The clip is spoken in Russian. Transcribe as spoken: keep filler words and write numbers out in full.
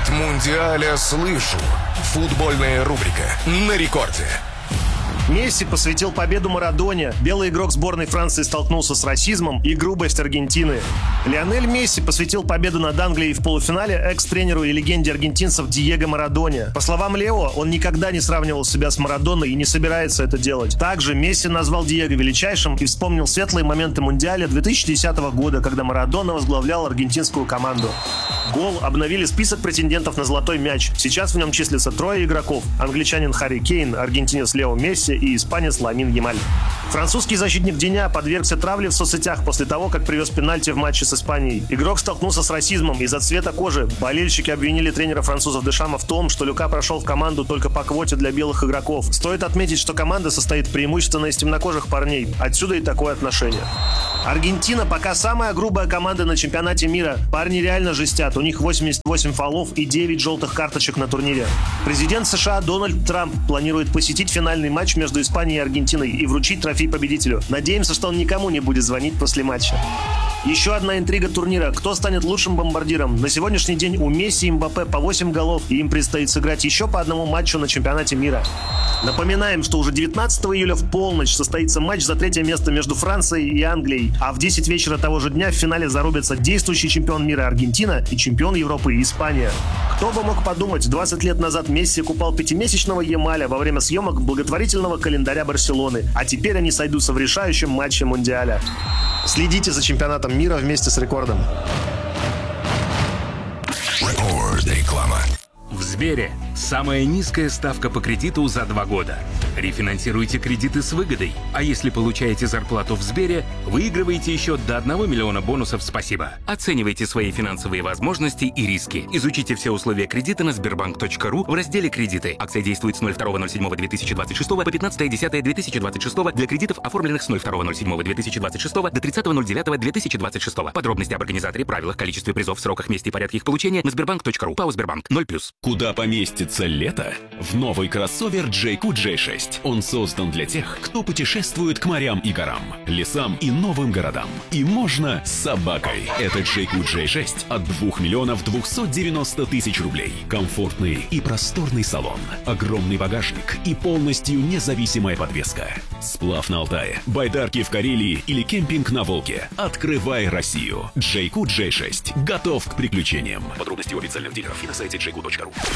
От Мундиаля слышу. Футбольная рубрика на рекорде. Месси посвятил победу Марадоне. Белый игрок сборной Франции столкнулся с расизмом и грубость Аргентины. Лионель Месси посвятил победу над Англией в полуфинале экс-тренеру и легенде аргентинцев Диего Марадоне. По словам Лео, он никогда не сравнивал себя с Марадоной и не собирается это делать. Также Месси назвал Диего величайшим и вспомнил светлые моменты Мундиаля две тысячи десятого года, когда Марадона возглавлял аргентинскую команду. Гол обновили список претендентов на золотой мяч. Сейчас в нем числится трое игроков: англичанин Харри Кейн, аргентинец Лео Месси и испанец Ламин Ямаль. Французский защитник Диня подвергся травле в соцсетях после того, как привез пенальти в матче с Испанией. Игрок столкнулся с расизмом из-за цвета кожи. Болельщики обвинили тренера французов Дешама в том, что Люка прошел в команду только по квоте для белых игроков. Стоит отметить, что команда состоит преимущественно из темнокожих парней. Отсюда и такое отношение. Аргентина пока самая грубая команда на чемпионате мира. Парни реально жестят. У них восемьдесят восемь фолов и девять желтых карточек на турнире. Президент США Дональд Трамп планирует посетить финальный матч между Испанией и Аргентиной и вручить трофей победителю. Надеемся, что он никому не будет звонить после матча. Еще одна интрига турнира. Кто станет лучшим бомбардиром? На сегодняшний день у Месси и Мбаппе по восемь голов, и им предстоит сыграть еще по одному матчу на чемпионате мира. Напоминаем, что уже девятнадцатого июля в полночь состоится матч за третье место между Францией и Англией, а в десять вечера того же дня в финале зарубятся действующий чемпион мира Аргентина и чемпион Европы Испания. Кто бы мог подумать, двадцать лет назад Месси купал пятимесячного Ямаля во время съемок благотворительного календаря Барселоны, а теперь они сойдутся в решающем матче Мундиаля. Следите за чемпионатом мира вместе с Рекордом. Реклама. В Сбере самая низкая ставка по кредиту за два года. Рефинансируйте кредиты с выгодой. А если получаете зарплату в Сбере, выигрываете еще до одного миллиона бонусов «Спасибо». Оценивайте свои финансовые возможности и риски. Изучите все условия кредита на сбербанк точка ру в разделе «Кредиты». Акция действует с ноль второго ноль седьмого две тысячи двадцать шестого по пятнадцатое десятое две тысячи двадцать шестого для кредитов, оформленных с ноль второго ноль седьмого две тысячи двадцать шестого до тридцатого ноль девятого две тысячи двадцать шестого. Подробности об организаторе, правилах, количестве призов, сроках, месте и порядке их получения на сбербанк точка ру. ПАО «Сбербанк» ноль плюс. Куда поместится лето? В новый кроссовер джей кью джей шесть. Он создан для тех, кто путешествует к морям и горам, лесам и новым городам. И можно с собакой. Это джей кью джей шесть от двух миллионов двухсот девяноста тысяч рублей. Комфортный и просторный салон, огромный багажник и полностью независимая подвеска. Сплав на Алтае, байдарки в Карелии или кемпинг на Волге. Открывай Россию. джей кью джей шесть готов к приключениям. Подробности у официальных дилеров и на сайте джей кью точка ру.